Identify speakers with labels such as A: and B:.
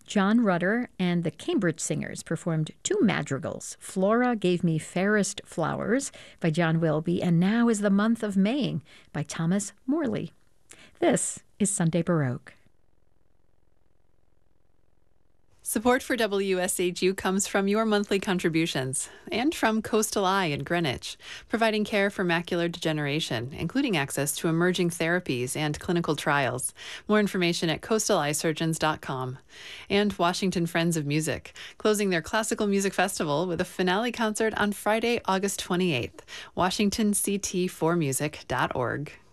A: John Rutter and the Cambridge Singers performed two madrigals. Flora Gave Me Fairest Flowers by John Wilby, and Now is the Month of Maying by Thomas Morley. This is Sunday Baroque.
B: Support for WSHU comes from your monthly contributions and from Coastal Eye in Greenwich, providing care for macular degeneration, including access to emerging therapies and clinical trials. More information at coastaleyesurgeons.com. And Washington Friends of Music, closing their classical music festival with a finale concert on Friday, August 28th. WashingtonCT4music.org.